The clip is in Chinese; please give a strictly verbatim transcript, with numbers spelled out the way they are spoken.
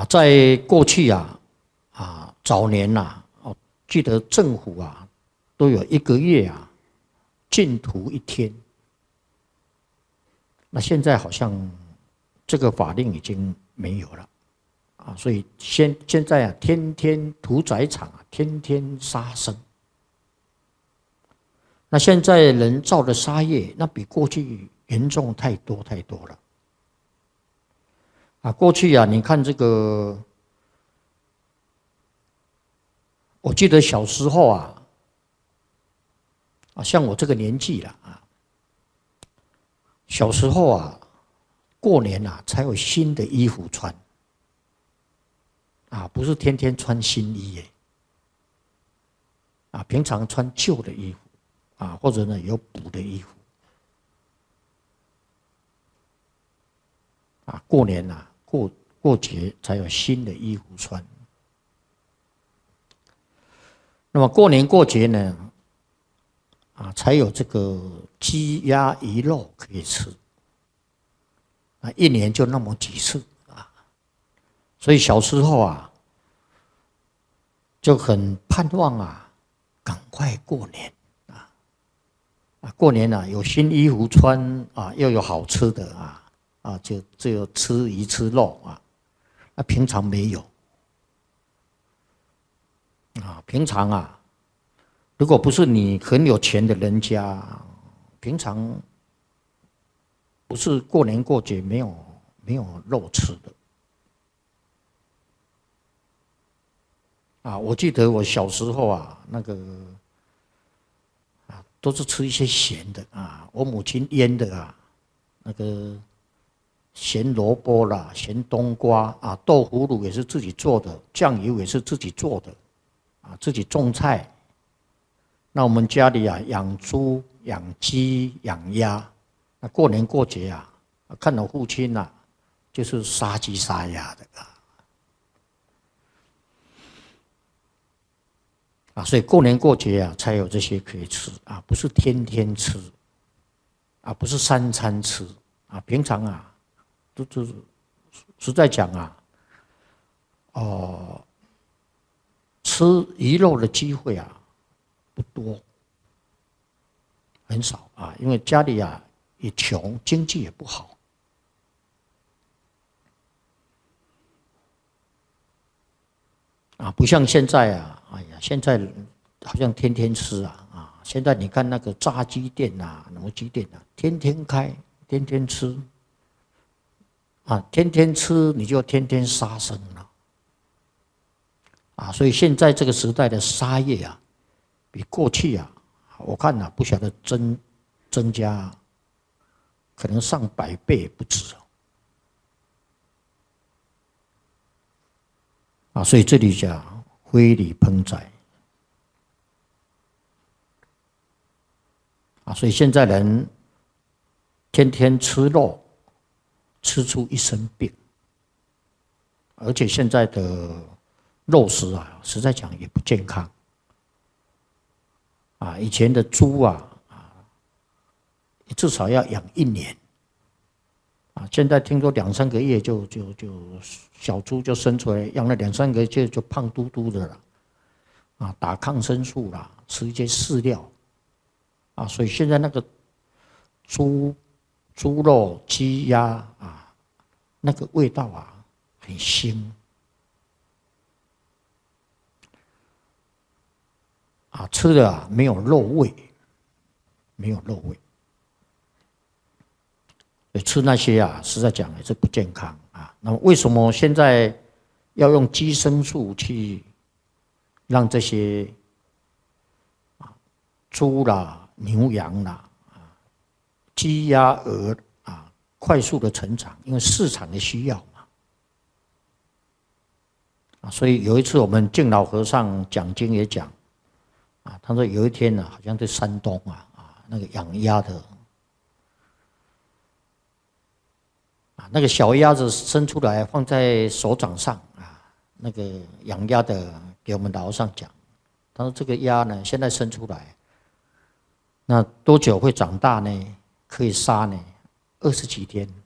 啊，在过去啊，啊早年呐、啊，哦，记得政府啊都有一个月啊禁屠一天。那现在好像这个法令已经没有了啊，所以现现在啊，天天屠宰场啊，天天杀生。那现在人造的杀业，那比过去严重太多太多了。啊，过去啊，你看这个，我记得小时候啊，啊，像我这个年纪了啊，小时候啊，过年啊才有新的衣服穿，啊，不是天天穿新衣耶，啊，平常穿旧的衣服。啊，或者呢有补的衣服，啊，过年呐、啊，过过节才有新的衣服穿。那么过年过节呢，啊，才有这个鸡鸭鱼肉可以吃。啊，一年就那么几次啊，所以小时候啊，就很盼望啊，赶快过年。啊，过年啊，有新衣服穿啊，又有好吃的啊，啊，就只有吃鱼吃肉啊，那平常没有啊，平常啊，如果不是你很有钱的人家，平常不是过年过节没有没有肉吃的啊。我记得我小时候啊，那个。都是吃一些咸的啊，我母亲腌的啊，那个咸萝卜啦、咸冬瓜啊，豆腐乳也是自己做的，酱油也是自己做的，啊，自己种菜。那我们家里啊，养猪、养鸡、养鸭，那过年过节啊，看到父亲啊，就是杀鸡杀鸭的啊。啊，所以过年过节啊，才有这些可以吃啊，不是天天吃，啊，不是三餐吃啊，平常啊，都都实在讲啊，哦，吃鱼肉的机会啊不多，很少啊，因为家里啊也穷，经济也不好。啊，不像现在啊，哎呀，现在好像天天吃啊啊！现在你看那个炸鸡店啊、什么鸡店啊，天天开，天天吃，啊，天天吃你就天天杀生了，啊！所以现在这个时代的杀业啊，比过去啊，我看啊，不晓得增增加，可能上百倍不止。啊，所以这里讲非礼烹宰啊，所以现在人天天吃肉，吃出一身病，而且现在的肉食啊，实在讲也不健康啊。以前的猪啊，啊，至少要养一年啊，现在听说两三个月就就就小猪就生出来，养了两三个月就胖嘟嘟的了，啊，打抗生素啦，吃一些饲料，啊，所以现在那个猪猪肉、鸡鸭啊，那个味道啊很腥，啊，吃的啊没有肉味，没有肉味。吃那些啊，实在讲也是不健康啊。那么为什么现在要用寄生素去让这些啊猪啦、牛羊啦、啊鸡鸭鹅啊快速的成长？因为市场的需要嘛。啊，所以有一次我们敬老和尚讲经也讲啊，他说有一天呢、啊，好像在山东啊啊那个养鸭的。那个小鸭子生出来放在手掌上啊，那个养鸭的给我们老和尚讲，他说这个鸭呢现在生出来，那多久会长大呢？可以杀呢？二十几天。